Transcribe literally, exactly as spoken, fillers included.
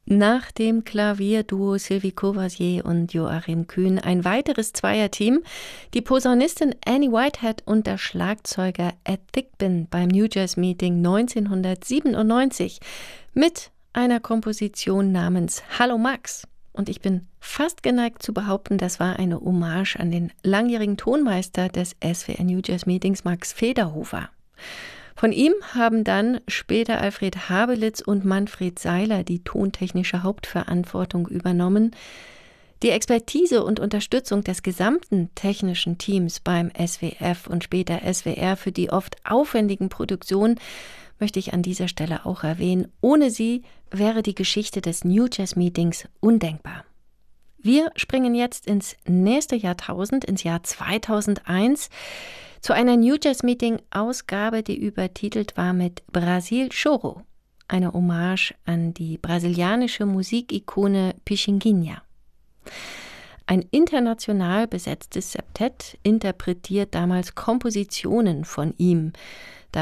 Nach dem Klavierduo Sylvie Courvoisier und Joachim Kühn ein weiteres Zweierteam, die Posaunistin Annie Whitehead und der Schlagzeuger Ed Thigpen beim New Jazz Meeting neunzehnhundertsiebenundneunzig mit einer Komposition namens Hallo Max. Und ich bin fast geneigt zu behaupten, das war eine Hommage an den langjährigen Tonmeister des S W R New Jazz Meetings, Max Federhofer. Von ihm haben dann später Alfred Habelitz und Manfred Seiler die tontechnische Hauptverantwortung übernommen. Die Expertise und Unterstützung des gesamten technischen Teams beim S W F und später S W R für die oft aufwendigen Produktionen möchte ich an dieser Stelle auch erwähnen. Ohne sie wäre die Geschichte des New Jazz Meetings undenkbar. Wir springen jetzt ins nächste Jahrtausend, ins Jahr zweitausendeins, zu einer New Jazz Meeting-Ausgabe, die übertitelt war mit Brasil Choro, eine Hommage an die brasilianische Musikikone Pichinguinha. Ein international besetztes Septett interpretiert damals Kompositionen von ihm.